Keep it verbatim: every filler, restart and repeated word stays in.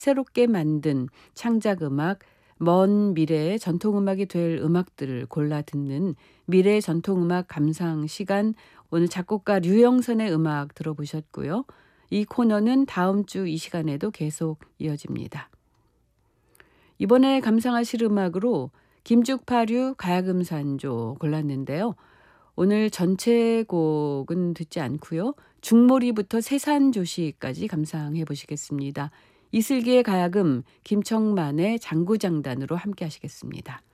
새롭게 만든 창작 음악, 먼 미래의 전통음악이 될 음악들을 골라 듣는 미래 전통음악 감상 시간, 오늘 작곡가 류영선의 음악 들어보셨고요. 이 코너는 다음 주 이 시간에도 계속 이어집니다. 이번에 감상하실 음악으로 김죽파류 가야금산조 골랐는데요. 오늘 전체 곡은 듣지 않고요. 중몰이부터 세산조시까지 감상해 보시겠습니다. 이슬기의 가야금, 김청만의 장구장단으로 함께 하시겠습니다.